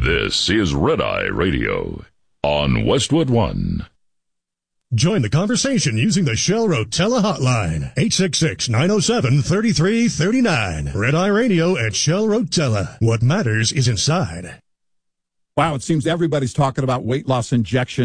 This is Red Eye Radio on Westwood One. Join the conversation using the Shell Rotella hotline, 866-907-3339. Red Eye Radio at Shell Rotella. What matters is inside. Wow, it seems everybody's talking about weight loss injections.